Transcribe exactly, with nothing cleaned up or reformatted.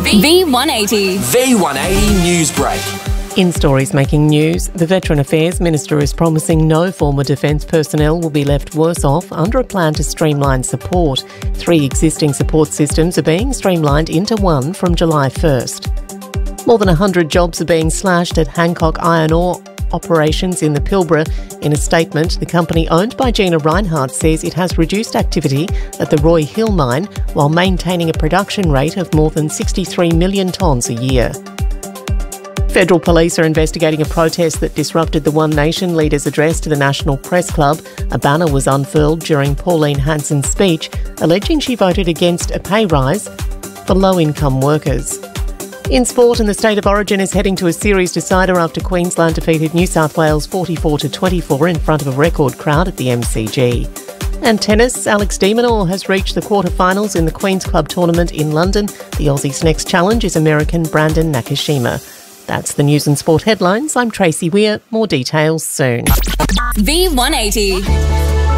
V one eighty. V one eighty Newsbreak. In stories making news, the Veteran Affairs Minister is promising no former defence personnel will be left worse off under a plan to streamline support. Three existing support systems are being streamlined into one from July first. More than one hundred jobs are being slashed at Hancock Iron Ore operations in the Pilbara. In a statement, the company owned by Gina Rinehart says it has reduced activity at the Roy Hill mine while maintaining a production rate of more than sixty-three million tonnes a year. Federal police are investigating a protest that disrupted the One Nation leader's address to the National Press Club. A banner was unfurled during Pauline Hanson's speech, alleging she voted against a pay rise for low-income workers. In sport, and the State of Origin is heading to a series decider after Queensland defeated New South Wales forty-four to twenty-four in front of a record crowd at the M C G. And tennis, Alex de Minaur has reached the quarterfinals in the Queen's Club tournament in London. The Aussie's next challenge is American Brandon Nakashima. That's the news and sport headlines. I'm Tracy Weir. More details soon. V one eighty.